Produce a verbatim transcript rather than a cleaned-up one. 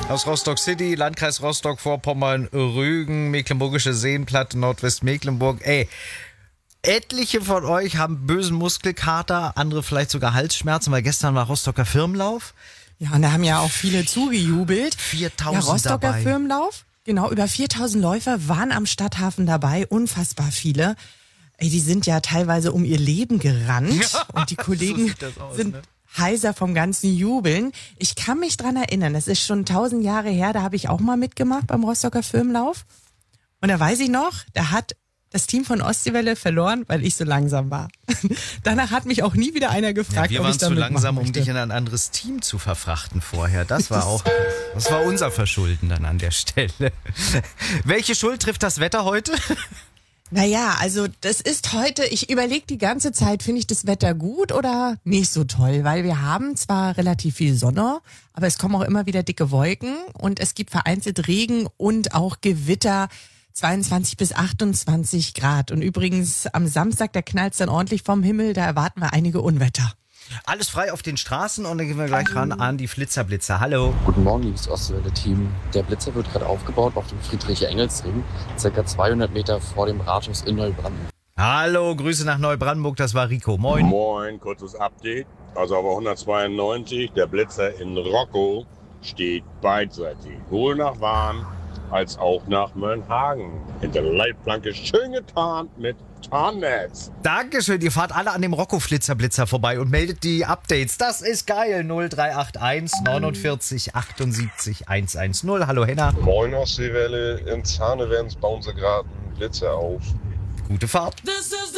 Aus Rostock City, Landkreis Rostock-Vorpommern, Rügen, Mecklenburgische Seenplatte, Nordwestmecklenburg. Ey, etliche von euch haben bösen Muskelkater, andere vielleicht sogar Halsschmerzen, weil gestern war Rostocker Firmenlauf. Ja, und da haben ja auch viele zugejubelt. viertausend ja, Rostocker dabei. Firmenlauf, genau, über viertausend Läufer waren am Stadthafen dabei, unfassbar viele. Ey, die sind ja teilweise um ihr Leben gerannt Ja, und die Kollegen so sieht das aus, sind ne? heiser vom ganzen Jubeln. Ich kann mich dran erinnern, das ist schon tausend Jahre her, da habe ich auch mal mitgemacht beim Rostocker Firmenlauf. Und da weiß ich noch, da hat das Team von Ostseewelle verloren, weil ich so langsam war. Danach hat mich auch nie wieder einer gefragt, Ja, wir ob waren ich da zu mitmachen langsam, um möchte. dich in ein anderes Team zu verfrachten vorher. Das war auch, das war unser Verschulden dann an der Stelle. Welche Schuld trifft das Wetter heute? Naja, also das ist heute, ich überlege die ganze Zeit, finde ich das Wetter gut oder nicht so toll, weil wir haben zwar relativ viel Sonne, aber es kommen auch immer wieder dicke Wolken und es gibt vereinzelt Regen und auch Gewitter, zweiundzwanzig bis achtundzwanzig Grad. Und übrigens am Samstag, da knallt es dann ordentlich vom Himmel, da erwarten wir einige Unwetter. Alles frei auf den Straßen und dann gehen wir gleich ran an die Flitzerblitzer. Hallo. Guten Morgen, liebes Ostwelle-Team. Der Blitzer wird gerade aufgebaut auf dem Friedrich-Engels-Ring, circa zweihundert Meter vor dem Rathaus in Neubrandenburg. Hallo, Grüße nach Neubrandenburg, das war Rico. Moin. Moin, kurzes Update. Also aber hundertzweiundneunzig, der Blitzer in Rockow steht beidseitig. Sowohl nach Wahn als auch nach Mölnhagen. Hinter der Leitplanke schön getarnt mit Tarnnetz. Dankeschön, ihr fahrt alle an dem Rocco-Flitzerblitzer vorbei und meldet die Updates. Das ist geil. null drei acht eins neunundvierzig achtundsiebzig hundertzehn. Hallo Henna. Moin Ostseewelle, in Zahnewens bauen sie gerade einen Blitzer auf. Gute Fahrt.